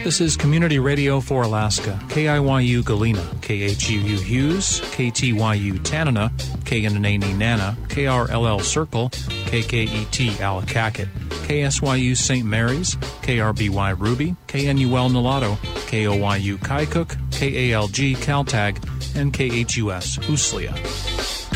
This is Community Radio for Alaska, KIYU Galena, KHUU Hughes, KTYU Tanana, KNNA Nana, KRLL Circle, KKET Allakaket, KSYU St. Mary's, KRBY Ruby, KNUL Nulato, KOYU Kaikook, KALG Caltag, and KHUS Uslia.